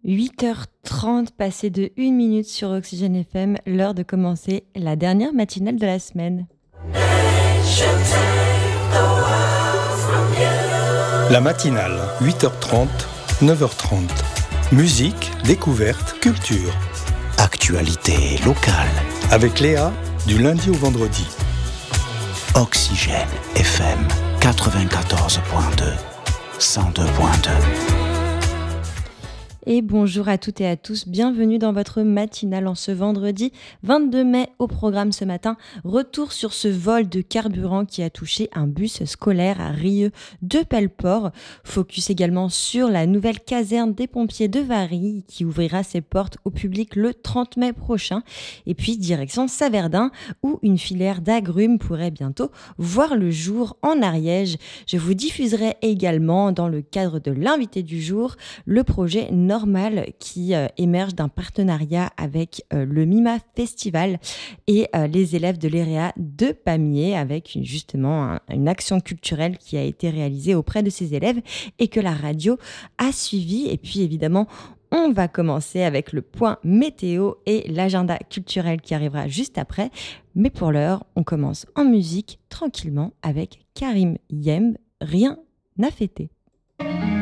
8h30, passé de 1 minute sur Oxygène FM, l'heure de commencer la dernière matinale de la semaine. La matinale, 8h30, 9h30. Musique, découverte, culture. Actualité locale. Avec Léa, du lundi au vendredi. Oxygène FM 94.2, 102.2. Et bonjour à toutes et à tous, bienvenue dans votre matinale en ce vendredi 22 mai. Au programme ce matin, retour sur ce vol de carburant qui a touché un bus scolaire à Rieux de Pelleport. Focus également sur la nouvelle caserne des pompiers de Varilhes qui ouvrira ses portes au public le 30 mai prochain. Et puis direction Saverdun où une filière d'agrumes pourrait bientôt voir le jour en Ariège. Je vous diffuserai également dans le cadre de l'invité du jour le projet Normal qui émerge d'un partenariat avec le MIMA Festival et les élèves de l'EREA de Pamiers avec justement une action culturelle qui a été réalisée auprès de ces élèves et que la radio a suivi. Et puis évidemment, on va commencer avec le point météo et l'agenda culturel qui arrivera juste après. Mais pour l'heure, on commence en musique tranquillement avec Karim Yemb, Rien n'a fêté.